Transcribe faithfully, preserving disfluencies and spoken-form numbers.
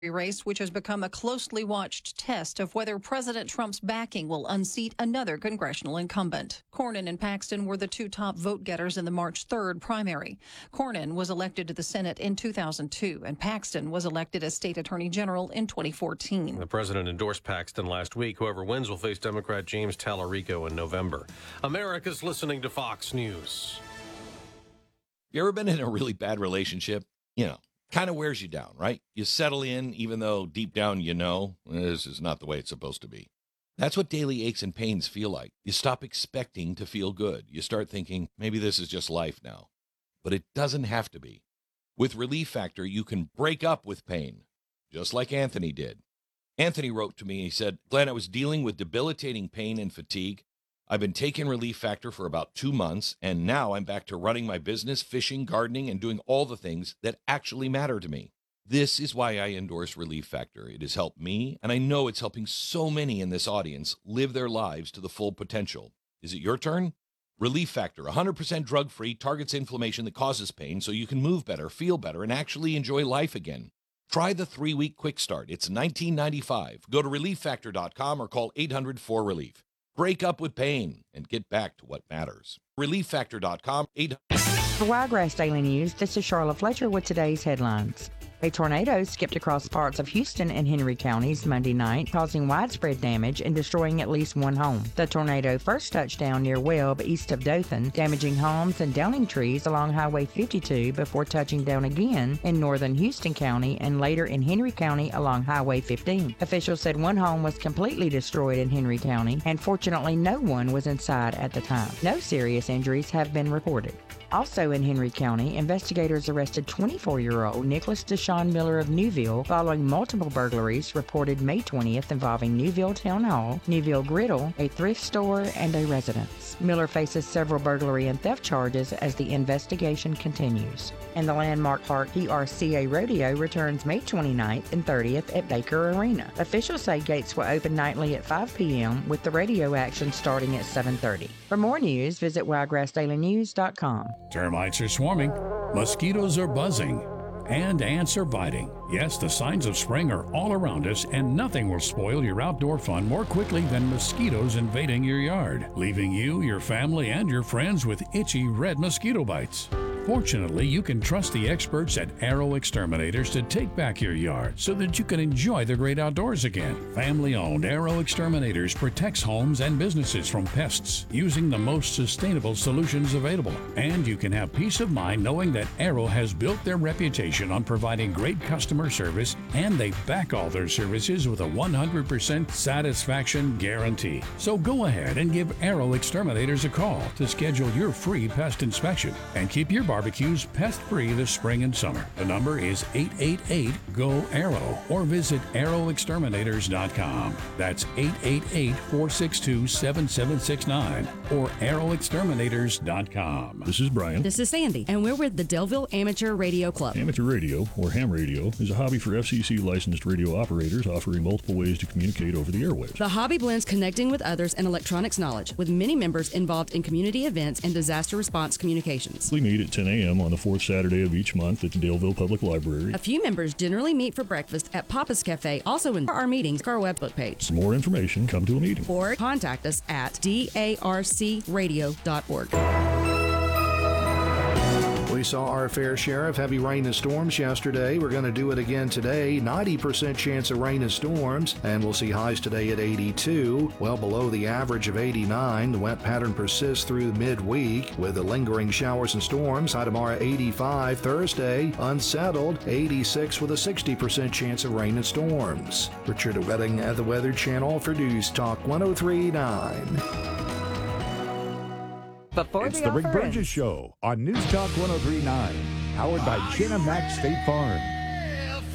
race, which has become a closely watched test of whether President Trump's backing will unseat another congressional incumbent. Cornyn and Paxton were the two top vote getters in the March third primary. Cornyn was elected to the Senate in two thousand two, and Paxton was elected as state attorney general in twenty fourteen. The president endorsed Paxton last week. Whoever wins will face Democrat James Tallarico in November. America's listening to Fox News. You ever been in a really bad relationship? You know, kind of wears you down, right? You settle in, even though deep down you know this is not the way it's supposed to be. That's what daily aches and pains feel like. You stop expecting to feel good. You start thinking, maybe this is just life now. But it doesn't have to be. With Relief Factor, you can break up with pain, just like Anthony did. Anthony wrote to me, he said, Glenn, I was dealing with debilitating pain and fatigue. I've been taking Relief Factor for about two months, and now I'm back to running my business, fishing, gardening, and doing all the things that actually matter to me. This is why I endorse Relief Factor. It has helped me, and I know it's helping so many in this audience live their lives to the full potential. Is it your turn? Relief Factor, one hundred percent drug-free, targets inflammation that causes pain so you can move better, feel better, and actually enjoy life again. Try the three-week quick start. It's nineteen ninety-five. Go to relief factor dot com or call eight hundred four relief. Break up with pain and get back to what matters. relief factor dot com. eight hundred For Wiregrass Daily News, this is Charlotte Fletcher with today's headlines. A tornado skipped across parts of Houston and Henry counties Monday night, causing widespread damage and destroying at least one home. The tornado first touched down near Webb, east of Dothan, damaging homes and downing trees along Highway fifty-two before touching down again in northern Houston County and later in Henry County along Highway fifteen. Officials said one home was completely destroyed in Henry County, and fortunately no one was inside at the time. No serious injuries have been reported. Also in Henry County, investigators arrested twenty-four-year-old Nicholas Deshaun Miller of Newville following multiple burglaries reported May twentieth involving Newville Town Hall, Newville Griddle, a thrift store, and a residence. Miller faces several burglary and theft charges as the investigation continues. And the landmark Park P R C A Rodeo returns May twenty-ninth and thirtieth at Baker Arena. Officials say gates will open nightly at five p.m. with the rodeo action starting at seven thirty. For more news, visit wiregrass daily news dot com. Termites are swarming, mosquitoes are buzzing, and ants are biting. Yes, the signs of spring are all around us, and nothing will spoil your outdoor fun more quickly than mosquitoes invading your yard, leaving you, your family, and your friends with itchy red mosquito bites. Fortunately, you can trust the experts at Arrow Exterminators to take back your yard so that you can enjoy the great outdoors again. Family-owned Arrow Exterminators protects homes and businesses from pests using the most sustainable solutions available. And you can have peace of mind knowing that Arrow has built their reputation on providing great customer service, and they back all their services with a one hundred percent satisfaction guarantee. So go ahead and give Arrow Exterminators a call to schedule your free pest inspection and keep your barbecues pest-free this spring and summer. The number is eight eight eight, G O, ARROW or visit arrow exterminators dot com. That's eight eight eight, four six two, seven seven six nine or arrow exterminators dot com. This is Brian. This is Sandy, and we're with the Delville Amateur Radio Club. Amateur radio, or ham radio, is a hobby for F C C-licensed radio operators offering multiple ways to communicate over the airwaves. The hobby blends connecting with others and electronics knowledge, with many members involved in community events and disaster response communications. We meet at ten a.m. on the fourth Saturday of each month at the Daleville Public Library. A few members generally meet for breakfast at Papa's Cafe, also in our meetings, our webbook page. For more information, come to a meeting. Or contact us at D A R C radio dot org. We saw our fair share of heavy rain and storms yesterday. We're going to do it again today. ninety percent chance of rain and storms, and we'll see highs today at eighty-two, well below the average of eighty-nine. The wet pattern persists through midweek with the lingering showers and storms. High tomorrow eighty-five. Thursday, unsettled, eighty-six with a sixty percent chance of rain and storms. Richard Wedding at the Weather Channel for News Talk one oh three point nine. Before it's the, the Rick Burgess Show on News Talk one oh three point nine, powered by Chin and Max State Farm.